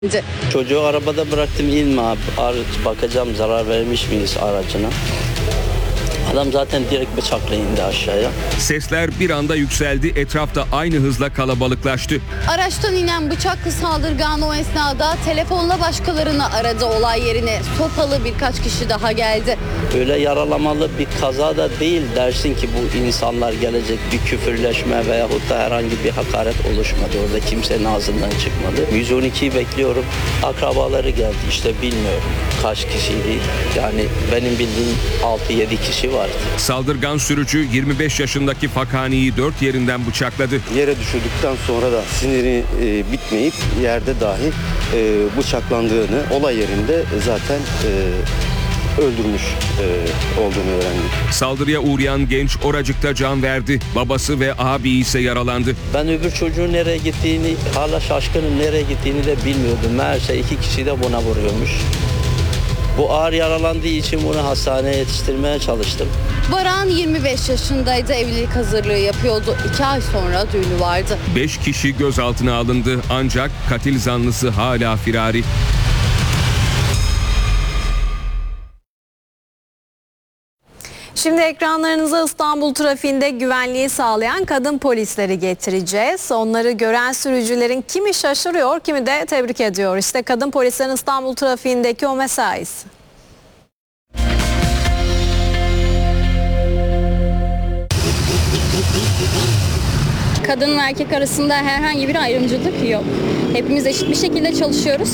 Çocuğu arabada bıraktım, inme abi. Bakacağım zarar vermiş miyiz aracına. Adam zaten direkt bıçakla indi aşağıya. Sesler bir anda yükseldi, etrafta aynı hızla kalabalıklaştı. Araçtan inen bıçaklı saldırgan o esnada telefonla başkalarını aradı olay yerine. Sopalı birkaç kişi daha geldi. Öyle yaralamalı bir kaza da değil dersin ki bu insanlar gelecek, bir küfürleşme veyahut da herhangi bir hakaret oluşmadı. Orada kimsenin ağzından çıkmadı. 112'yi bekliyorum. Akrabaları geldi, işte bilmiyorum kaç kişiydi. Yani benim bildiğim 6-7 kişi vardı. Saldırgan sürücü 25 yaşındaki Fakani'yi 4 yerinden bıçakladı. Yere düşürdükten sonra da siniri bitmeyip yerde dahi bıçaklandığını, olay yerinde zaten öldürmüş olduğunu öğrendik. Saldırıya uğrayan genç oracıkta can verdi. Babası ve abi ise yaralandı. Ben öbür çocuğun nereye gittiğini, hala şaşkınım, nereye gittiğini de bilmiyordum. Meğerse 2 kişi de buna vuruyormuş. Bu ağır yaralandığı için bunu hastaneye yetiştirmeye çalıştım. Baran 25 yaşındaydı, evlilik hazırlığı yapıyordu. 2 ay sonra düğünü vardı. 5 kişi gözaltına alındı ancak katil zanlısı hala firari. Şimdi ekranlarınıza İstanbul trafiğinde güvenliği sağlayan kadın polisleri getireceğiz. Onları gören sürücülerin kimi şaşırıyor, kimi de tebrik ediyor. İşte kadın polislerin İstanbul trafiğindeki o mesaisi. Kadın ve erkek arasında herhangi bir ayrımcılık yok. Hepimiz eşit bir şekilde çalışıyoruz.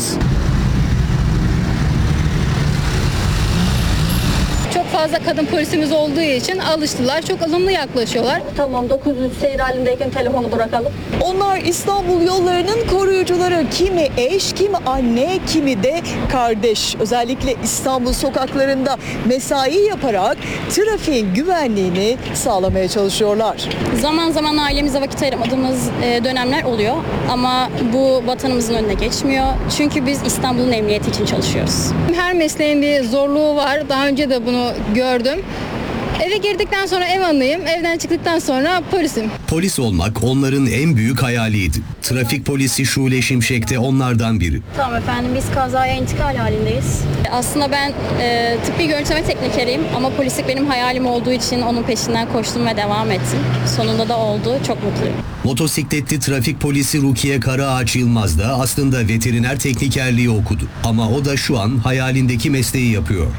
Çok fazla kadın polisimiz olduğu için alıştılar. Çok ılımlı yaklaşıyorlar. Tamam, 900 seyir halindeyken telefonu bırakalım. Onlar İstanbul yollarının koruyucuları. Kimi eş, kimi anne, kimi de kardeş. Özellikle İstanbul sokaklarında mesai yaparak trafiğin güvenliğini sağlamaya çalışıyorlar. Zaman zaman ailemize vakit ayıramadığımız dönemler oluyor. Ama bu vatanımızın önüne geçmiyor. Çünkü biz İstanbul'un emniyeti için çalışıyoruz. Her mesleğin bir zorluğu var. Daha önce de bunu gördüm. Eve girdikten sonra ev hanımıyım, evden çıktıktan sonra polisim. Polis olmak onların en büyük hayaliydi. Trafik polisi Şule Şimşek de onlardan biri. Tamam efendim, biz kazaya intikal halindeyiz. Aslında ben tıbbi görüntüleme teknikeriyim ama polislik benim hayalim olduğu için onun peşinden koştum ve devam ettim. Sonunda da oldu, çok mutluyum. Motosikletli trafik polisi Rukiye Karaağaç Yılmaz da aslında veteriner teknikerliği okudu. Ama o da şu an hayalindeki mesleği yapıyor.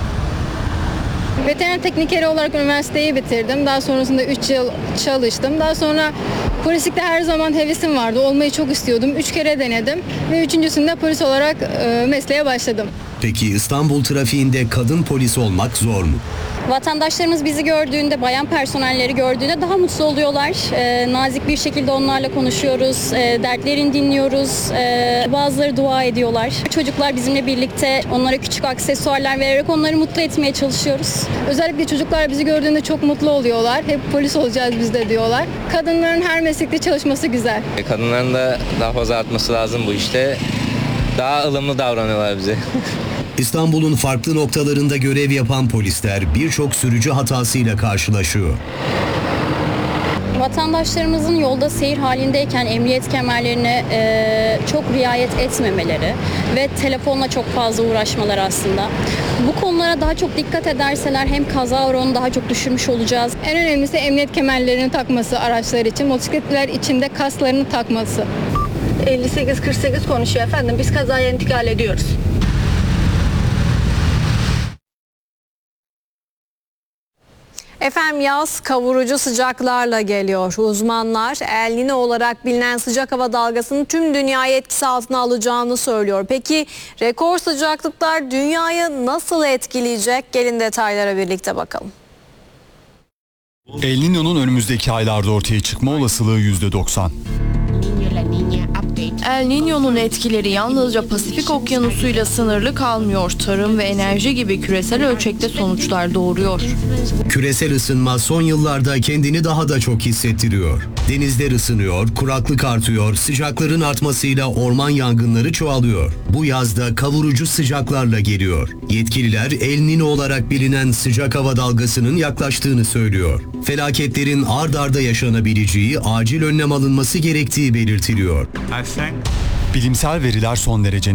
Veteriner teknikeri olarak üniversiteyi bitirdim. Daha sonrasında 3 yıl çalıştım. Daha sonra polislikte her zaman hevesim vardı. Olmayı çok istiyordum. 3 kere denedim ve 3.'sünde polis olarak mesleğe başladım. Peki İstanbul trafiğinde kadın polis olmak zor mu? Vatandaşlarımız bizi gördüğünde, bayan personelleri gördüğünde daha mutlu oluyorlar. Nazik bir şekilde onlarla konuşuyoruz, dertlerini dinliyoruz. Bazıları dua ediyorlar. Çocuklar bizimle birlikte onlara küçük aksesuarlar vererek onları mutlu etmeye çalışıyoruz. Özellikle çocuklar bizi gördüğünde çok mutlu oluyorlar. Hep polis olacağız biz de diyorlar. Kadınların her meslekte çalışması güzel. Kadınların da daha fazla artması lazım bu işte. Daha ılımlı davranıyorlar bize. İstanbul'un farklı noktalarında görev yapan polisler birçok sürücü hatasıyla karşılaşıyor. Vatandaşlarımızın yolda seyir halindeyken emniyet kemerlerine çok riayet etmemeleri ve telefonla çok fazla uğraşmaları aslında. Bu konulara daha çok dikkat ederseler hem kaza oranını daha çok düşürmüş olacağız. En önemlisi emniyet kemerlerini takması araçlar için, motosikletliler için de kasklarını takması. 58-48 konuşuyor efendim. Biz kazaya intikal ediyoruz. Efendim yaz kavurucu sıcaklarla geliyor. Uzmanlar El Niño olarak bilinen sıcak hava dalgasının tüm dünyayı etkisi altına alacağını söylüyor. Peki rekor sıcaklıklar dünyayı nasıl etkileyecek? Gelin detaylara birlikte bakalım. El Niño'nun önümüzdeki aylarda ortaya çıkma olasılığı %90. El Niño'nun etkileri yalnızca Pasifik Okyanusu'yla sınırlı kalmıyor. Tarım ve enerji gibi küresel ölçekte sonuçlar doğuruyor. Küresel ısınma son yıllarda kendini daha da çok hissettiriyor. Denizler ısınıyor, kuraklık artıyor, sıcakların artmasıyla orman yangınları çoğalıyor. Bu yazda kavurucu sıcaklarla geliyor. Yetkililer El Niño olarak bilinen sıcak hava dalgasının yaklaştığını söylüyor. Felaketlerin ard arda yaşanabileceği, acil önlem alınması gerektiği belirtiliyor. Bilimsel veriler son derece